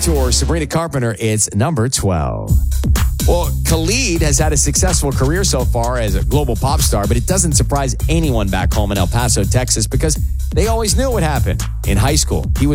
Tour, Sabrina Carpenter, it's number 12. Well, Khalid has had a successful career so far as a global pop star, but it doesn't surprise anyone back home in El Paso, Texas, because they always knew what happened. In high school, he was